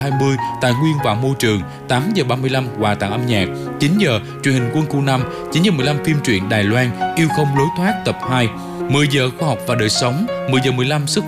20 Tài nguyên và môi trường, 8 giờ 35 quà tặng âm nhạc, 9 giờ truyền hình Quân khu 5, 9 giờ 15 phim truyện Đài Loan Yêu không lối thoát tập 2, 10 giờ khoa học và đời sống, 10 giờ 15 sức